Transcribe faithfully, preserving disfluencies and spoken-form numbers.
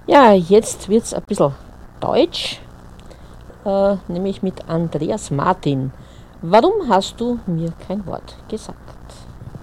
Ja, jetzt wird es ein bisschen deutsch, äh, nämlich mit Andreas Martin. Warum hast du mir kein Wort gesagt?